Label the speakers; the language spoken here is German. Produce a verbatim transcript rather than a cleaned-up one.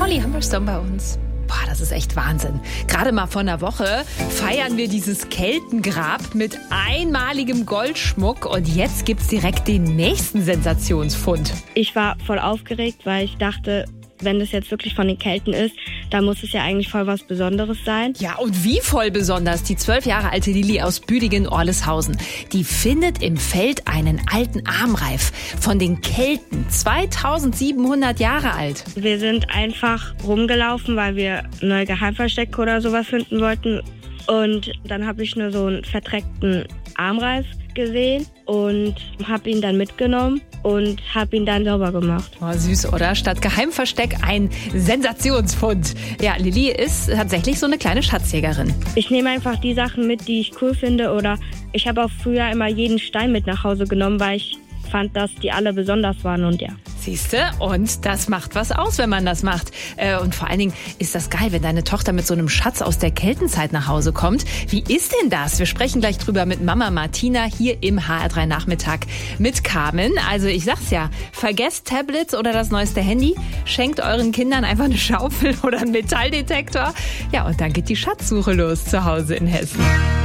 Speaker 1: Molly Humberstone bei uns. Boah, das ist echt Wahnsinn. Gerade mal vor einer Woche feiern wir dieses Keltengrab mit einmaligem Goldschmuck und jetzt gibt's direkt den nächsten Sensationsfund.
Speaker 2: Ich war voll aufgeregt, weil ich dachte, wenn das jetzt wirklich von den Kelten ist, dann muss es ja eigentlich voll was Besonderes sein.
Speaker 1: Ja, und wie voll besonders. Die zwölf Jahre alte Lilly aus Büdingen-Orleshausen, die findet im Feld einen alten Armreif von den Kelten, zweitausendsiebenhundert Jahre alt.
Speaker 2: Wir sind einfach rumgelaufen, weil wir neue Geheimverstecke oder sowas finden wollten. Und dann habe ich nur so einen verdreckten Armreif gesehen und habe ihn dann mitgenommen und habe ihn dann sauber gemacht.
Speaker 1: Oh, süß, oder? Statt Geheimversteck ein Sensationsfund. Ja, Lilly ist tatsächlich so eine kleine Schatzjägerin.
Speaker 2: Ich nehme einfach die Sachen mit, die ich cool finde, oder ich habe auch früher immer jeden Stein mit nach Hause genommen, weil ich fand, dass die alle besonders waren und ja.
Speaker 1: Siehste, und das macht was aus, wenn man das macht. Und vor allen Dingen ist das geil, wenn deine Tochter mit so einem Schatz aus der Keltenzeit nach Hause kommt. Wie ist denn das? Wir sprechen gleich drüber mit Mama Martina hier im H R drei Nachmittag mit Carmen. Also ich sag's ja, vergesst Tablets oder das neueste Handy, schenkt euren Kindern einfach eine Schaufel oder einen Metalldetektor. Ja, und dann geht die Schatzsuche los zu Hause in Hessen.